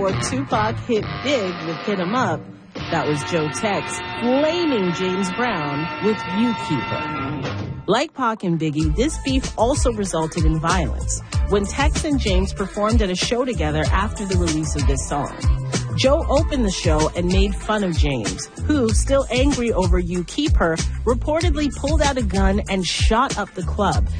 before Tupac hit big with Hit 'Em Up, that was Joe Tex flaming James Brown with You Keeper. Like Pac and Biggie, this beef also resulted in violence when Tex and James performed at a show together after the release of this song. Joe opened the show and made fun of James, who, still angry over You Keep Her, reportedly pulled out a gun and shot up the club,